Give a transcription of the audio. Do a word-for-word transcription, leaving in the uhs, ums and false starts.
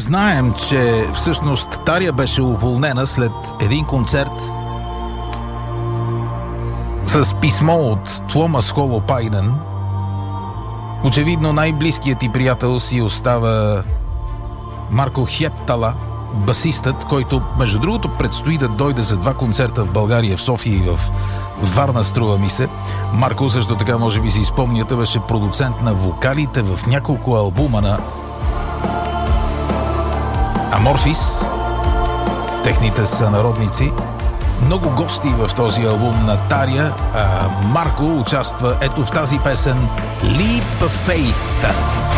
Знаем, че всъщност Таря беше уволнена след един концерт с писмо от Туомас Холопайнен. Очевидно най-близкият ти приятел си остава Марко Хеттала, басистът, който между другото предстои да дойде за два концерта в България, в София и в Варна, струва ми се. Марко също така, може би си спомняте, беше продуцент на вокалите в няколко албума на Аморфис, техните сънародници. Много гости в този албум на Таря. А Марко участва ето в тази песен Leap of Faith.